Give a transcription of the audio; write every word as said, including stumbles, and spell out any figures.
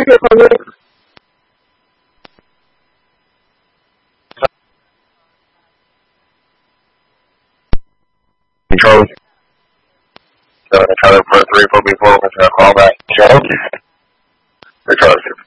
hear from you. Control. So, Tyler, put three four before, we're going to call back. Joe? They're trying to